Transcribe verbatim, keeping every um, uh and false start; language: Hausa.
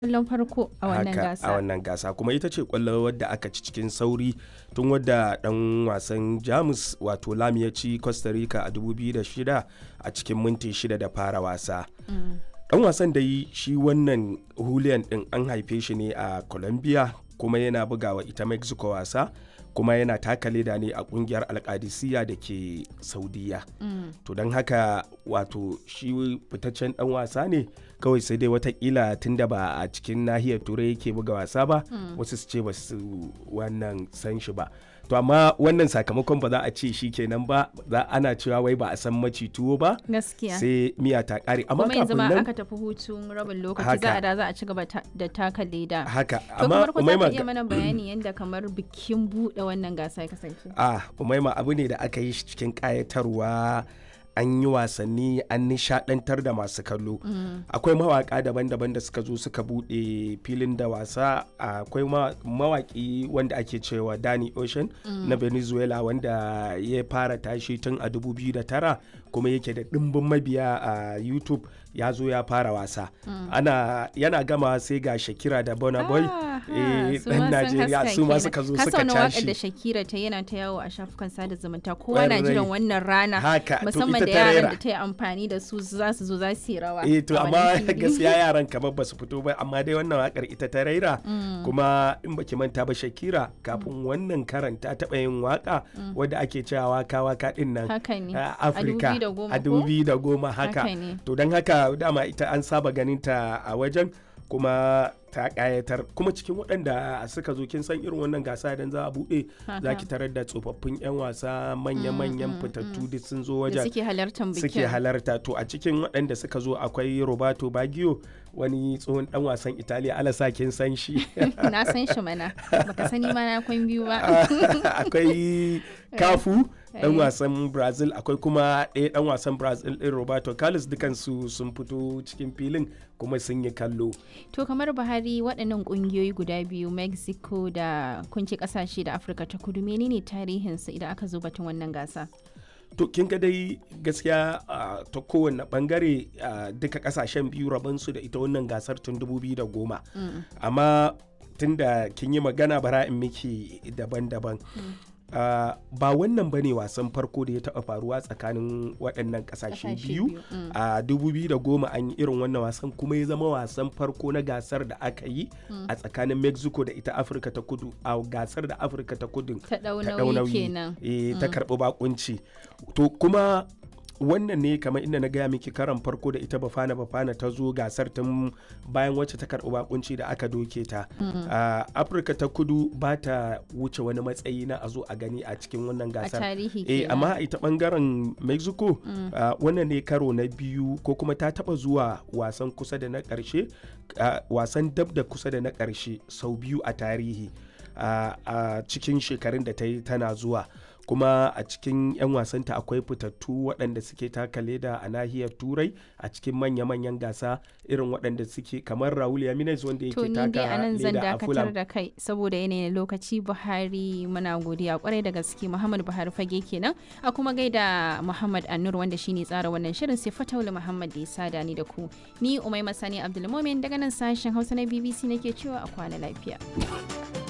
Ƙwallon farko a wannan haka gasa. a wannan gasa kuma ita ce ƙwallo wadda aka ci cikin sauri tun wadda ɗan wasan Jamus wato Lam ya ci Costa Rica a dubu biyu da shida a cikin minti shida da fara wasa. Ɗan wasan da yi shi wannan Julian ɗin an haife shi ne a Colombia kuma yana bugawa ita Mexico wasa kuma yana taka leda ne a kungiyar Alkadisiya da ke Saudiya. Mm. To don haka wato shi fitaccen dan wasa ne kawai sai dai watakila tunda ba a cikin nahiyar turai yake buga wasa ba mm. wasu su ce ba su wannan san shi ba. To amma wannan sakamakon ba za a ce shi kenan ba za ana cewa wai ba a san maci tuwo ba gaskiya sai miya ta kare amma kuma yanzu kafin ma nan aka tafi hutun rabin lokaci za a da za a ci gaba da taka leda haka to amma kamar ku za Umaima ka iya mana bayani yadda kamar bikin buɗe wannan gasa ya kasance. ah Umaima abu ne da aka yi shi cikin kayatarwa an yi wasanni an nishadantar da masu kallo mm. akwai mawaka daban-daban da suka zo suka bude filin da wasa akwai mawaki wanda ake cewa Danny Ocean mm. na Venezuela wanda ya fara tashi tun a dubu biyu da tara kuma yake da dimbin mabiya a YouTube ya zo ya fara wasa mm. ana yana gama sai ga Shakira da Burna Boy eh dan Najeriya su ma suka zo suka tashi. Kasa da Shakira ta yana ta yawo a shafukan sada zumunta kowa na jiran wannan rana haka, musamman da yaran da ta yi amfani da su za su zo za su yi rawa. Eh to amma gaskiya yaran kamar ba su fito ba amma dai wannan wakar ita ta raira mm. kuma in baki manta ba Shakira kafin mm. wannan karan ta taba yin waka mm. wadda ake cewa waka waka din nan a Afirka a dubu biyu da goma haka to don haka dama ita an saba ganin ta a wajen kuma ta kayatar kuma cikin waɗanda suka zo kin san irin wannan gasa idan za a buɗe za ki tarar da tsofaffin 'yan wasa manya-manyan fitattu duk sun zo wajen suke halarta bikin suke halarta to a cikin waɗanda suka zo akwai Roberto Baggio wani tsohon dan wasan Italiya alasa kin san shi na san shi mana baka sani ma na kwan biyu ba akwai Cafu dan wasan Brazil akwai kuma ɗaya dan wasan Brazil ɗin Roberto Carlos dukansu sun fito cikin filin kuma sun yi kallo. To kamar Buhari waɗannan ƙungiyoyi guda biyu Mexico da kunci ƙasashe da Afirka ta kudu menene tarihinsu idan aka zo batun wannan gasa? To kin ga dai gaskiya uh, ta kowane bangare uh, duka kasashen biyu rabansu da ita wannan gasar tun dubu biyu da goma mm. amma tunda kin yi magana bara in miki daban-daban mm. Uh, ba wannan ba ne wasan farko da ya taɓa faruwa tsakanin waɗannan ƙasashe biyu a uh, dubu biyu da goma an yi irin wannan wasan kuma ya zama wasan farko na gasar da aka yi mm. a tsakanin Mexico da ita Afirka ta kudu a gasar da Afirka ta kudu ta ɗau nauyi e, mm. ta karɓi bakunci to kuma wannan ne kamar inda na gaya miki karan farko da ita bafana bafana ta zo gasar tun bayan wacce ta karɓi bakunci da aka doke ta mm-hmm. uh, Afirka ta kudu ba ta wuce wani matsayi na a zo a gani a cikin wannan gasar a tarihi eh, amma ita bangaren Mexico mm. uh, wannan ne karo na biyu ko kuma ta taba zuwa wasan kusa da na ƙarshe uh, wasan dab da kusa da na ƙarshe sau biyu a tarihi a uh, uh, cikin shekarun da ta yi tana zuwa kuma a cikin 'yan wasanta akwai fitattu waɗanda suke taka leda a nahiyar turai a cikin manya-manyan gasa irin waɗanda suke kamar Raul Jimenez wanda yake taka leda a Fulham. To ni dai anan zan dakatar da kai saboda yanayin lokaci Buhari muna godiya kwarai da gaske Muhammad Buhari fage kenan a kuma gaida Muhammad Annur wanda shine tsara wannan shirin sai Fataulu Muhammad da ya sada ni da ku ni Umaima Sani Abdulmumin daga nan sashen Hausa na B B C nake cewa a kwana lafiya.